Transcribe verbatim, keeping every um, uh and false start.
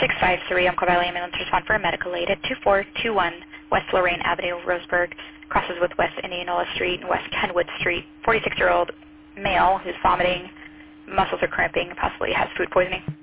six five three, Umpqua Valley Ambulance, respond for a medical aid at two four two one West Lorraine Avenue, Roseburg, crosses with West Indianola Street and West Kenwood Street. forty-six-year-old male who's vomiting, muscles are cramping, possibly has food poisoning.